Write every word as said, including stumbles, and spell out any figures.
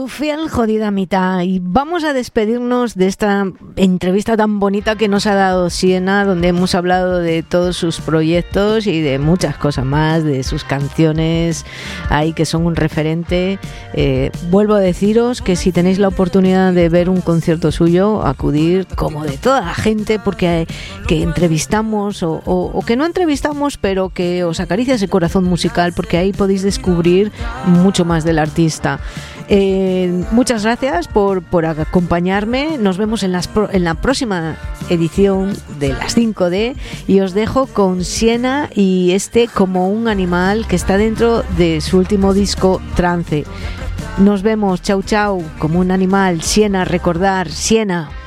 tu fiel jodida mitad, y vamos a despedirnos de esta entrevista tan bonita que nos ha dado Siena, donde hemos hablado de todos sus proyectos y de muchas cosas más, de sus canciones ahí que son un referente. Eh, vuelvo a deciros que si tenéis la oportunidad de ver un concierto suyo, acudir como de toda la gente, porque que entrevistamos o, o, o que no entrevistamos, pero que os acaricia ese corazón musical, porque ahí podéis descubrir mucho más del artista. Eh, muchas gracias por, por acompañarme. Nos vemos en, las pro, en la próxima edición de las cinco D, y os dejo con Siena y este Como un animal, que está dentro de su último disco Trance. Nos vemos, chau chau. Como un animal, Siena, recordar, Siena.